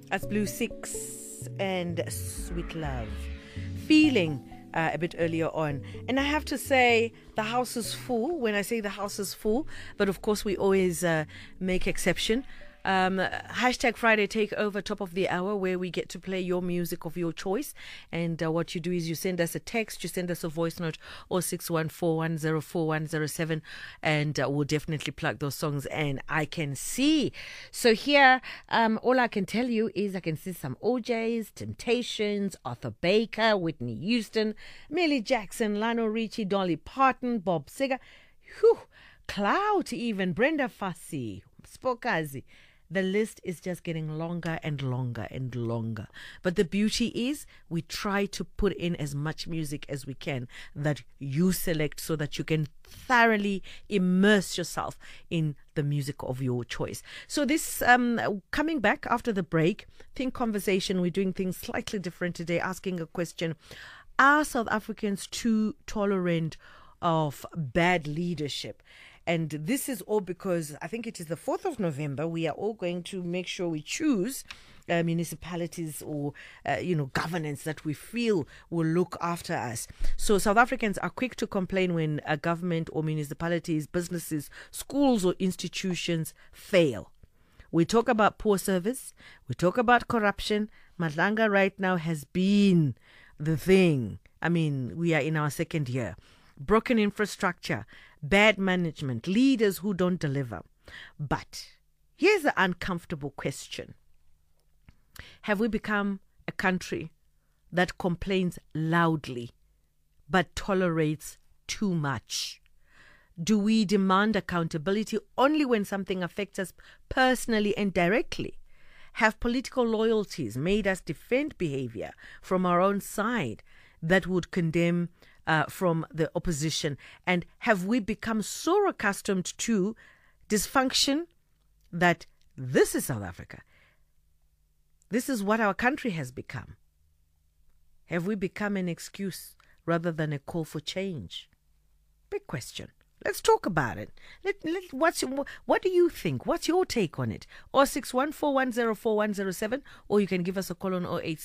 That's Blue Six and Sweet Love. Feeling a bit earlier on. And I have to say, the house is full. When I say the house is full, but of course we always make exception. Hashtag Friday Takeover, top of the hour, where we get to play your music of your choice. And what you do is you send us a text, you send us a voice note, or 614104107, and we'll definitely plug those songs. And I can see. So here, all I can tell you is I can see some OJs, Temptations, Arthur Baker, Whitney Houston, Millie Jackson, Lionel Richie, Dolly Parton, Bob Seger, Clout even, Brenda Fassie, Spokazi. The list is just getting longer and longer and longer. But the beauty is we try to put in as much music as we can that you select so that you can thoroughly immerse yourself in the music of your choice. So this, coming back after the break, Think Conversation, we're doing things slightly different today, asking a question. Are South Africans too tolerant of bad leadership? And this is all because I think it is the 4th of November. We are all going to make sure we choose municipalities or, governance that we feel will look after us. So South Africans are quick to complain when a government or municipalities, businesses, schools or institutions fail. We talk about poor service. We talk about corruption. Madlanga right now has been the thing. I mean, we are in our second year. Broken infrastructure, bad management, leaders who don't deliver. But here's the uncomfortable question. Have we become a country that complains loudly but tolerates too much? Do we demand accountability only when something affects us personally and directly? Have political loyalties made us defend behavior from our own side that would condemn from the opposition? And have we become so accustomed to dysfunction that this is South Africa? This is what our country has become. Have we become an excuse rather than a call for change? Big question. Let's talk about it. What do you think? What's your take on it? Or 614104107, or you can give us a call on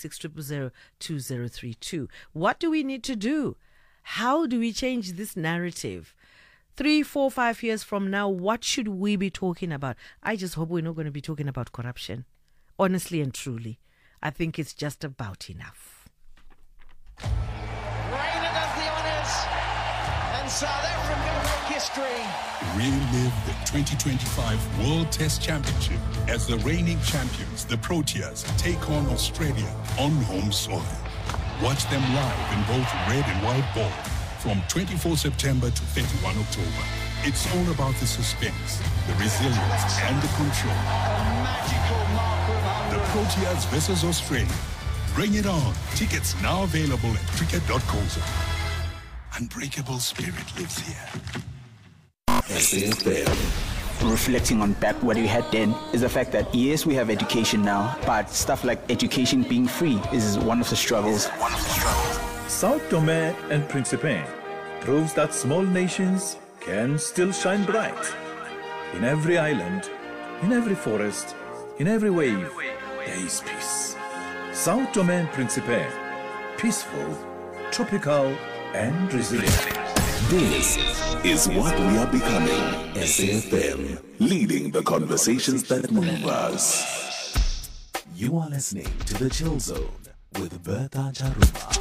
086 What do we need to do? How do we change this narrative? 3, 4, 5 years from now, what should we be talking about? I just hope we're not going to be talking about corruption. Honestly and truly, I think it's just about enough. Rainer does the honours, and South Africa make history. Relive the 2025 World Test Championship as the reigning champions, the Proteas, take on Australia on home soil. Watch them live in both red and white ball from 24 September to 31 October. It's all about the suspense, the resilience, and the control. A magical marker of 100. The Proteas versus Australia. Bring it on. Tickets now available at cricket.coza. Unbreakable spirit lives here. Reflecting on back what we had then is the fact that yes, we have education now, but stuff like education being free is one of the struggles. Sao Tome and Principe proves that small nations can still shine bright. In every island, in every forest, in every wave, there is peace. Sao Tome and Principe, peaceful, tropical, and resilient. This is what we are becoming. SAFM, leading the conversations that move us. You are listening to The Chill Zone with Bertha Charuma.